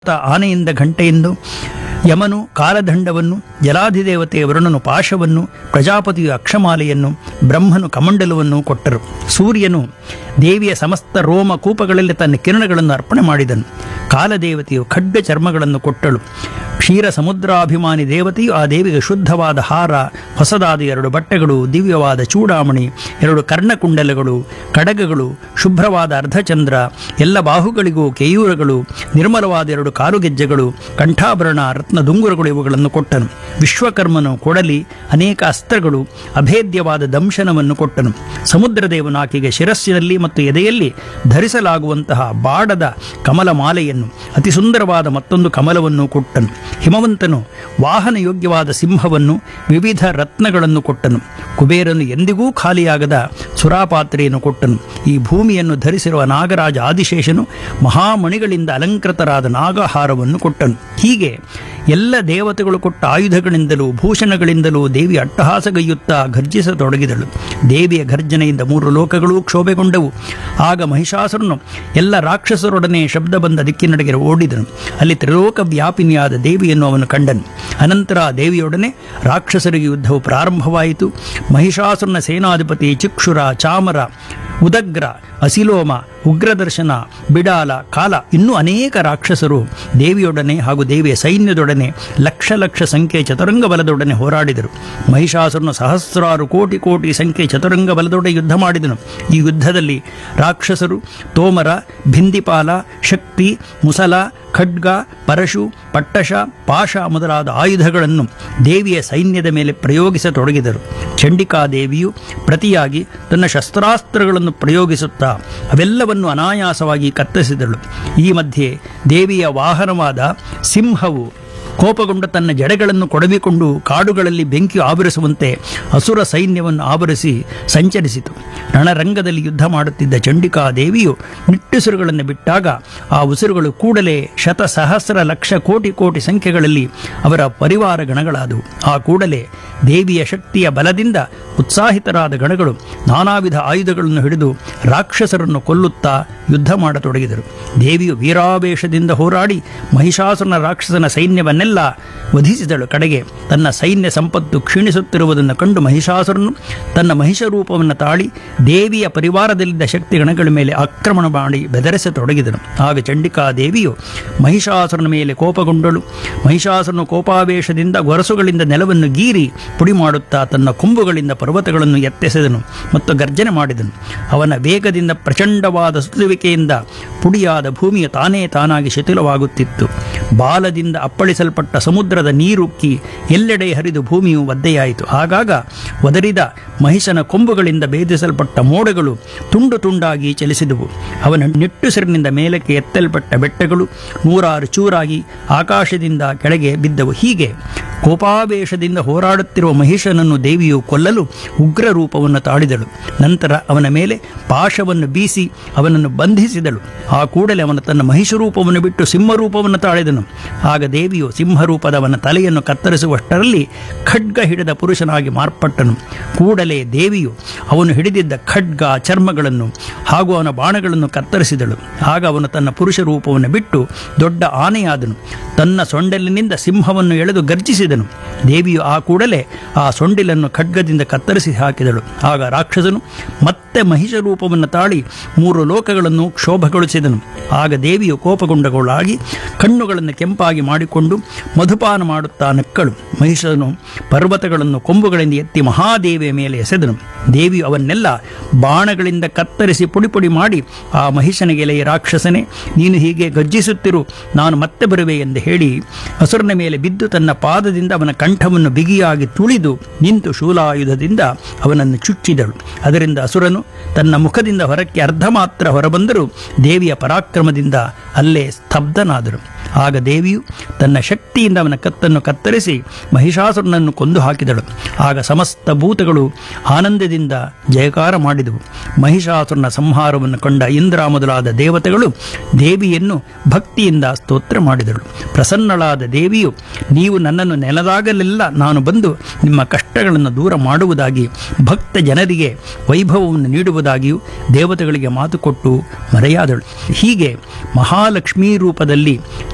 ಆನೆಯಿಂದ ಘಂಟೆಯನ್ನು, ಯಮನು ಕಾಲದಂಡವನ್ನು, ಜಲಾಧಿದೇವತೆ ವರುಣನು ಪಾಶವನ್ನು, ಪ್ರಜಾಪತಿಯು ಅಕ್ಷಮಾಲೆಯನ್ನು, ಬ್ರಹ್ಮನು ಕಮಂಡಲವನ್ನು ಕೊಟ್ಟರು. ಸೂರ್ಯನು ದೇವಿಯ ಸಮಸ್ತ ರೋಮ ಕೂಪಗಳಲ್ಲಿ ತನ್ನ ಕಿರಣಗಳನ್ನು ಅರ್ಪಣೆ ಮಾಡಿದನು. ಕಾಲದೇವತೆಯು ಖಡ್ಗ ಚರ್ಮಗಳನ್ನು ಕೊಟ್ಟಳು. ಕ್ಷೀರ ಸಮುದ್ರಾಭಿಮಾನಿ ದೇವತೆಯು ಆ ದೇವಿಗೆ ಶುದ್ಧವಾದ ಹಾರ, ಹೊಸದಾದ 2 ಬಟ್ಟೆಗಳು, ದಿವ್ಯವಾದ ಚೂಡಾಮಣಿ, 2 ಕರ್ಣಕುಂಡಲಗಳು, ಕಡಗಗಳು, ಶುಭ್ರವಾದ ಅರ್ಧಚಂದ್ರ, ಎಲ್ಲ ಬಾಹುಗಳಿಗೂ ಕೇಯೂರಗಳು, ನಿರ್ಮಲವಾದ 2 ಕಾಲುಗೆಜ್ಜೆಗಳು, ಕಂಠಾಭರಣ, ರತ್ನ ದುಂಗುರಗಳು ಇವುಗಳನ್ನು ಕೊಟ್ಟನು. ವಿಶ್ವಕರ್ಮನು ಕೊಡಲಿ, ಅನೇಕ ಅಸ್ತ್ರಗಳು, ಅಭೇದ್ಯವಾದ ದಂಶನವನ್ನು ಕೊಟ್ಟನು. ಸಮುದ್ರದೇವನು ಆಕೆಗೆ ಶಿರಸ್ಸಿನಲ್ಲಿ ಮತ್ತು ಎದೆಯಲ್ಲಿ ಧರಿಸಲಾಗುವಂತಹ ಬಾಡದ ಕಮಲ ಮಾಲೆಯನ್ನು, ಅತಿ ಸುಂದರವಾದ ಮತ್ತೊಂದು ಕಮಲವನ್ನು ಕೊಟ್ಟನು. ಹಿಮವಂತನು ವಾಹನ ಯೋಗ್ಯವಾದ ಸಿಂಹವನ್ನು, ವಿವಿಧ ರತ್ನಗಳನ್ನು ಕೊಟ್ಟನು. ಕುಬೇರನು ಎಂದಿಗೂ ಖಾಲಿಯಾಗದ ಸುರಾಪಾತ್ರೆಯನ್ನು ಕೊಟ್ಟನು. ಈ ಭೂಮಿಯನ್ನು ಧರಿಸಿರುವ ನಾಗರಾಜ ಆದಿಶೇಷನು ಮಹಾಮಣಿಗಳಿಂದ ಅಲಂಕೃತರಾದ ನಾಗಹಾರವನ್ನು ಕೊಟ್ಟನು. ಹೀಗೆ ಎಲ್ಲ ದೇವತೆಗಳು ಕೊಟ್ಟ ಆಯುಧಗಳಿಂದಲೂ ಭೂಷಣಗಳಿಂದಲೂ ದೇವಿ ಅಟ್ಟಹಾಸಗೈಯುತ್ತಾ ಗರ್ಜಿಸತೊಡಗಿದಳು. ದೇವಿಯ ಗರ್ಜನೆಯಿಂದ 3 ಲೋಕಗಳೂ ಕ್ಷೋಭೆಗೊಂಡವು. ಆಗ ಮಹಿಷಾಸುರನು ಎಲ್ಲ ರಾಕ್ಷಸರೊಡನೆ ಶಬ್ದ ಬಂದ ದಿಕ್ಕಿನಡೆಗೆ ಓಡಿದನು. ಅಲ್ಲಿ ತ್ರಿಲೋಕ ವ್ಯಾಪಿನಿಯಾದ ದೇವಿಯನ್ನು ಅವನು ಕಂಡನು. ಅನಂತರ ಆ ದೇವಿಯೊಡನೆ ರಾಕ್ಷಸರಿಗೆ ಯುದ್ಧವು ಪ್ರಾರಂಭವಾಯಿತು. ಮಹಿಷಾಸುರನ ಸೇನಾಧಿಪತಿ ಚಿಕ್ಷುರ, ಚಾಮರ, ಉದಗ್ರ, ಅಸಿಲೋಮ, ಉಗ್ರದರ್ಶನ, ಬಿಡಾಲ, ಕಾಲ ಇನ್ನೂ ಅನೇಕ ರಾಕ್ಷಸರು ದೇವಿಯೊಡನೆ ಹಾಗೂ ದೇವಿಯ ಸೈನ್ಯದೊಡನೆ ಲಕ್ಷ ಲಕ್ಷ ಸಂಖ್ಯೆ ಚತುರಂಗ ಬಲದೊಡನೆ ಹೋರಾಡಿದರು. ಮಹಿಷಾಸುರನು ಸಹಸ್ರಾರು ಕೋಟಿ ಕೋಟಿ ಸಂಖ್ಯೆ ಚತುರಂಗ ಬಲದೊಡನೆ ಯುದ್ಧ ಮಾಡಿದನು. ಈ ಯುದ್ಧದಲ್ಲಿ ರಾಕ್ಷಸರು ತೋಮರ, ಭಿಂದಿಪಾಲ, ಶಕ್ತಿ, ಮುಸಲ, ಖಡ್ಗ, ಪರಶು, ಪಟ್ಟಶ, ಪಾಶ ಮೊದಲಾದ ಆಯುಧಗಳನ್ನು ದೇವಿಯ ಸೈನ್ಯದ ಮೇಲೆ ಪ್ರಯೋಗಿಸತೊಡಗಿದರು. ಚಂಡಿಕಾದೇವಿಯು ಪ್ರತಿಯಾಗಿ ತನ್ನ ಶಸ್ತ್ರಾಸ್ತ್ರಗಳನ್ನು ಪ್ರಯೋಗಿಸುತ್ತಾ ಅವೆಲ್ಲವನ್ನು ಅನಾಯಾಸವಾಗಿ ಕತ್ತರಿಸಿದಳು. ಈ ಮಧ್ಯೆ ದೇವಿಯ ವಾಹನವಾದ ಸಿಂಹವು ಕೋಪಗೊಂಡ ತನ್ನ ಜಡೆಗಳನ್ನು ಕೊಡವಿಕೊಂಡು ಕಾಡುಗಳಲ್ಲಿ ಬೆಂಕಿ ಆವರಿಸುವಂತೆ ಅಸುರ ಸೈನ್ಯವನ್ನು ಆವರಿಸಿ ಸಂಚರಿಸಿತು. ರಣರಂಗದಲ್ಲಿ ಯುದ್ಧ ಮಾಡುತ್ತಿದ್ದ ಚಂಡಿಕಾ ದೇವಿಯು ನಿಟ್ಟುಸಿರುಗಳನ್ನು ಬಿಟ್ಟಾಗ ಆ ಉಸಿರುಗಳು ಕೂಡಲೇ ಶತಸಹಸ್ರ ಲಕ್ಷ ಕೋಟಿ ಕೋಟಿ ಸಂಖ್ಯೆಗಳಲ್ಲಿ ಅವರ ಪರಿವಾರ ಗಣಗಳಾದವು. ಆ ಕೂಡಲೇ ದೇವಿಯ ಶಕ್ತಿಯ ಬಲದಿಂದ ಉತ್ಸಾಹಿತರಾದ ಗಣಗಳು ನಾನಾ ವಿಧ ಆಯುಧಗಳನ್ನು ಹಿಡಿದು ರಾಕ್ಷಸರನ್ನು ಕೊಲ್ಲುತ್ತಾ ಯುದ್ಧ ಮಾಡತೊಡಗಿದರು. ದೇವಿಯು ವೀರಾವೇಶದಿಂದ ಹೋರಾಡಿ ಮಹಿಷಾಸುರನ ರಾಕ್ಷಸನ ಸೈನ್ಯವನ್ನೆಲ್ಲ ವಧಿಸಿದಳು. ಕಡೆಗೆ ತನ್ನ ಸೈನ್ಯ ಸಂಪತ್ತು ಕ್ಷೀಣಿಸುತ್ತಿರುವುದನ್ನು ಕಂಡು ಮಹಿಷಾಸುರನು ತನ್ನ ಮಹಿಷ ರೂಪವನ್ನು ತಾಳಿ ದೇವಿಯ ಪರಿವಾರದಲ್ಲಿದ್ದ ಶಕ್ತಿ ಗಣಗಳ ಮೇಲೆ ಆಕ್ರಮಣ ಮಾಡಿ ಬೆದರಿಸತೊಡಗಿದನು. ಆಗ ಚಂಡಿಕಾ ದೇವಿಯು ಮಹಿಷಾಸುರನ ಮೇಲೆ ಕೋಪಗೊಂಡಳು. ಮಹಿಷಾಸುರನು ಕೋಪಾವೇಶದಿಂದ ಗೊರಸುಗಳಿಂದ ನೆಲವನ್ನು ಗೀರಿ ಪುಡಿ ಮಾಡುತ್ತಾ ತನ್ನ ಕೊಂಬುಗಳಿಂದ ಪರ್ವತಗಳನ್ನು ಎತ್ತೆಸೆದನು ಮತ್ತು ಗರ್ಜನೆ ಮಾಡಿದನು. ಅವನ ವೇಗದಿಂದ ಪ್ರಚಂಡವಾದ ಸುತ್ತುವಿಕೆಯಿಂದ ಪುಡಿಯಾದ ಭೂಮಿಯು ತಾನಾಗಿ ಶಿಥಿಲವಾಗುತ್ತಿತ್ತು. ಬಾಲದಿಂದ ಅಪ್ಪಳಿಸಲ್ಪಟ್ಟ ಸಮುದ್ರದ ನೀರುಕ್ಕಿ ಎಲ್ಲೆಡೆ ಹರಿದು ಭೂಮಿಯು ಒದ್ದೆಯಾಯಿತು. ಆಗಾಗ ಒದರಿದ ಮಹಿಷನ ಕೊಂಬುಗಳಿಂದ ಭೇದಿಸಲ್ಪಟ್ಟ ಮೋಡಗಳು ತುಂಡು ತುಂಡಾಗಿ ಚಲಿಸಿದವು. ಅವನ ನಿಟ್ಟುಸಿರಿನಿಂದ ಮೇಲಕ್ಕೆ ಎತ್ತಲ್ಪಟ್ಟ ಬೆಟ್ಟಗಳು 100 ಚೂರಾಗಿ ಆಕಾಶದಿಂದ ಕೆಳಗೆ ಬಿದ್ದವು. ಹೀಗೆ ಕೋಪಾವೇಶದಿಂದ ಹೋರಾಡುತ್ತಿರುವ ಮಹಿಷನನ್ನು ದೇವಿಯು ಕೊಲ್ಲಲು ಉಗ್ರ ರೂಪವನ್ನು ತಾಳಿದಳು. ನಂತರ ಅವನ ಮೇಲೆ ಪಾಶವನ್ನು ಬೀಸಿ ಅವನನ್ನು ಬಂಧಿಸಿದಳು. ಆ ಕೂಡಲೇ ಅವನು ತನ್ನ ಮಹಿಷ ರೂಪವನ್ನು ಬಿಟ್ಟು ಸಿಂಹರೂಪವನ್ನು ತಾಳಿದನು. ಆಗ ದೇವಿಯು ಸಿಂಹರೂಪದ ಅವನ ತಲೆಯನ್ನು ಕತ್ತರಿಸುವಷ್ಟರಲ್ಲಿ ಖಡ್ಗ ಹಿಡಿದ ಪುರುಷನಾಗಿ ಮಾರ್ಪಟ್ಟನು. ಕೂಡಲೇ ದೇವಿಯು ಅವನು ಹಿಡಿದಿದ್ದ ಖಡ್ಗ ಚರ್ಮಗಳನ್ನು ಹಾಗೂ ಅವನ ಬಾಣಗಳನ್ನು ಕತ್ತರಿಸಿದಳು. ಆಗ ಅವನು ತನ್ನ ಪುರುಷ ರೂಪವನ್ನು ಬಿಟ್ಟು ದೊಡ್ಡ ಆನೆಯಾದನು. ತನ್ನ ಸೊಂಡಿಲಿನಿಂದ ಸಿಂಹವನ್ನು ಎಳೆದು ಗರ್ಜಿಸಿದನು. ದೇವಿಯು ಆ ಕೂಡಲೇ ಆ ಸೊಂಡಿಲನ್ನು ಖಡ್ಗದಿಂದ ಕತ್ತರಿಸಿ ಹಾಕಿದಳು. ಆಗ ರಾಕ್ಷಸನು ಮತ್ತೆ ಮಹಿಷ ರೂಪವನ್ನು ತಾಳಿ 3 ಲೋಕಗಳನ್ನು ಕ್ಷೋಭಗೊಳಿಸಿದನು. ಆಗ ದೇವಿಯು ಕೋಪಗೊಂಡಗಳಾಗಿ ಕಣ್ಣುಗಳನ್ನು ಕೆಂಪಾಗಿ ಮಾಡಿಕೊಂಡು ಮಧುಪಾನ ಮಾಡುತ್ತಾ ನಕ್ಕಳು. ಮಹಿಷನು ಪರ್ವತಗಳನ್ನು ಕೊಂಬುಗಳಿಂದ ಎತ್ತಿ ಮಹಾದೇವಿಯ ಮೇಲೆ ಎಸೆದನು. ದೇವಿಯು ಅವನ್ನೆಲ್ಲ ಬಾಣಗಳಿಂದ ಕತ್ತರಿಸಿ ಪುಡಿ ಮಾಡಿ ಆ ಮಹಿಷನಿಗೆ, ಎಲೆಯ ರಾಕ್ಷಸನೇ, ನೀನು ಹೀಗೆ ಗರ್ಜಿಸುತ್ತಿರು, ನಾನು ಮತ್ತೆ ಬರುವೆ ಎಂದು ಹೇಳಿ ಅಸುರನ ಮೇಲೆ ಬಿದ್ದು ತನ್ನ ಪಾದದಿಂದ ಅವನ ಕಂಠವನ್ನು ಬಿಗಿಯಾಗಿ ತುಳಿದು ನಿಂತು ಶೂಲಾಯುಧದಿಂದ ಅವನನ್ನು ಚುಚ್ಚಿದಳು. ಅದರಿಂದ ಅಸುರನು ತನ್ನ ಮುಖದಿಂದ ಹೊರಕ್ಕೆ ಅರ್ಧ ಮಾತ್ರ ಹೊರಬಂದರೂ ದೇವಿಯ ಪರಾಕ್ರಮದಿಂದ ಅಲ್ಲೇ ಸ್ತಬ್ಧನಾದರು. ಆಗ ದೇವಿಯು ತನ್ನ ಶಕ್ತಿಯಿಂದ ಅವನ ಕತ್ತನ್ನು ಕತ್ತರಿಸಿ ಮಹಿಷಾಸುರನನ್ನು ಕೊಂದು ಹಾಕಿದಳು. ಆಗ ಸಮಸ್ತ ಭೂತಗಳು ಆನಂದದಿಂದ ಜಯಕಾರ ಮಾಡಿದವು. ಮಹಿಷಾಸುರನ ಸಂಹಾರವನ್ನು ಕಂಡ ಇಂದ್ರ ಮೊದಲಾದ ದೇವತೆಗಳು ದೇವಿಯನ್ನು ಭಕ್ತಿಯಿಂದ ಸ್ತೋತ್ರ ಮಾಡಿದಳು. ಪ್ರಸನ್ನಳಾದ ದೇವಿಯು, ನೀವು ನನ್ನನ್ನು ನೆನೆದಾಗಲೆಲ್ಲ ನಾನು ಬಂದು ನಿಮ್ಮ ಕಷ್ಟಗಳನ್ನು ದೂರ ಮಾಡುವುದಾಗಿ ಭಕ್ತ ಜನರಿಗೆ ವೈಭವವನ್ನು ನೀಡುವುದಾಗಿಯೂ ದೇವತೆಗಳಿಗೆ ಮಾತು ಕೊಟ್ಟು ಮರೆಯಾದಳು. ಹೀಗೆ ಮಹಾಲಕ್ಷ್ಮೀ ರೂಪದಲ್ಲಿ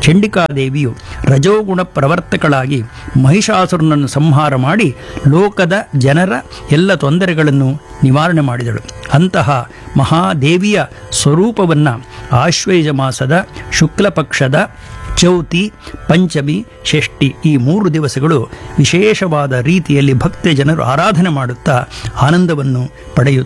ಚಂಡಿಕಾದೇವಿಯು ರಜೋಗುಣ ಪ್ರವರ್ತಕಳಾಗಿ ಮಹಿಷಾಸುರನನ್ನು ಸಂಹಾರ ಮಾಡಿ ಲೋಕದ ಜನರ ಎಲ್ಲ ತೊಂದರೆಗಳನ್ನು ನಿವಾರಣೆ ಮಾಡಿದಳು. ಅಂತಹ ಮಹಾದೇವಿಯ ಸ್ವರೂಪವನ್ನು ಆಶ್ವೇಜ ಮಾಸದ ಶುಕ್ಲ ಪಕ್ಷದ ಚೌತಿ, ಪಂಚಮಿ, ಷಷ್ಠಿ ಈ 3 ದಿವಸಗಳು ವಿಶೇಷವಾದ ರೀತಿಯಲ್ಲಿ ಭಕ್ತ ಜನರು ಆರಾಧನೆ ಮಾಡುತ್ತಾ ಆನಂದವನ್ನು ಪಡೆಯುತ್ತಾರೆ.